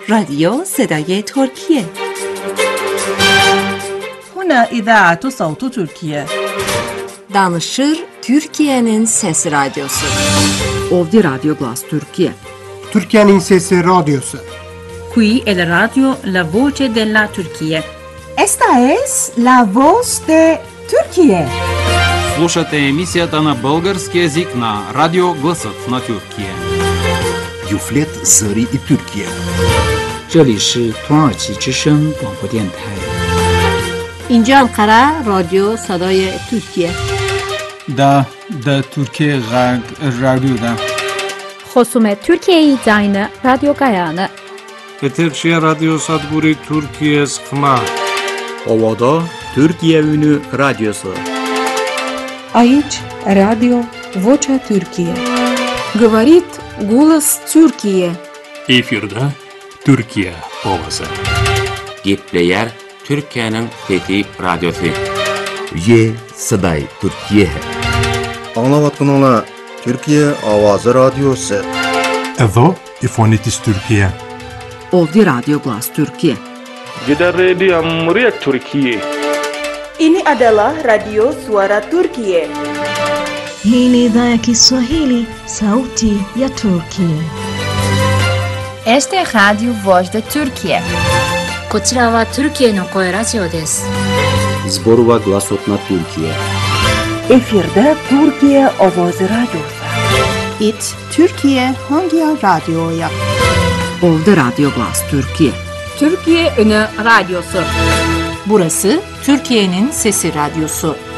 رادیو صدای ترکیه. هنا إذاعة صوت تركيا. Danışır Türkiye'nin Sesi Radyosu. Ovdje Radio Glas Türkiye. Türkiye'nin Sesi Radyosu. Qui è la radio La Voce della Turchia. Esta es la voz de Turquía. Слушате емисията на български език на Радио Гласът на Türkiye. Юфлет Зări и Türkiye. 这里是土耳其之声广播电台。 اینجا انقره رادیو صدای ترکیه. دا Türkiye Radyo'da. خصومت Türkiye'yi dayını Radyo Gayanı. Eterşehir Radyo Sadburi Türkiye Sıkma. Ovada Türkiye Ünü Radyosu. Aici Radio Vocea Türkiye. Говорит голос Türkiye. Efirde Türkiye Ovası. Gepleyer Türkiye'nin Fethi Radyosu. Ye Saday Türkiye. Anlavatkanlar Türkiye Avazı Radyosu. Evo İfonitis Türkiye. Ovdje Radio Glas Türkiye. Gidan Radio Murya Türkiye. Ini adalah Radio Suara Turkiye. Hii ni idhaa ya Kiswahili, Sauti ya Turkiye. Este é Radio Voz de Turkiye. こちらはトルキエの声ラジオです。 Zborova Glasot na Türkiye. Efirde Türkiye Avazı Radyosu. İt Türkiye hangi radyoya? Ovdje Radio Glas Türkiye. Türkiye Ünü Radyosu. Burası Türkiye'nin Sesi Radyosu.